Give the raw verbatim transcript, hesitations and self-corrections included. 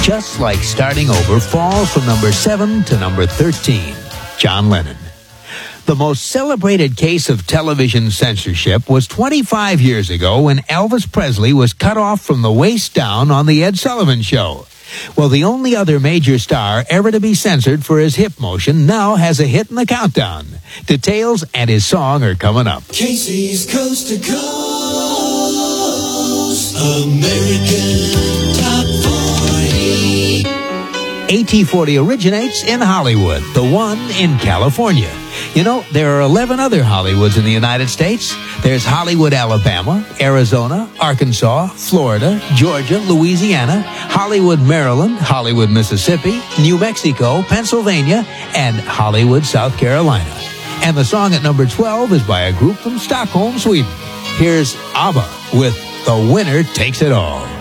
Just Like Starting Over falls from number seven to number thirteen. John Lennon. The most celebrated case of television censorship was twenty-five years ago when Elvis Presley was cut off from the waist down on The Ed Sullivan Show. Well, the only other major star ever to be censored for his hip motion now has a hit in the countdown. Details and his song are coming up. Casey's Coast to Coast, American Top forty. A T forty originates in Hollywood, the one in California. You know, there are eleven other Hollywoods in the United States. There's Hollywood, Alabama, Arizona, Arkansas, Florida, Georgia, Louisiana, Hollywood, Maryland, Hollywood, Mississippi, New Mexico, Pennsylvania, and Hollywood, South Carolina. And the song at number twelve is by a group from Stockholm, Sweden. Here's ABBA with The Winner Takes It All.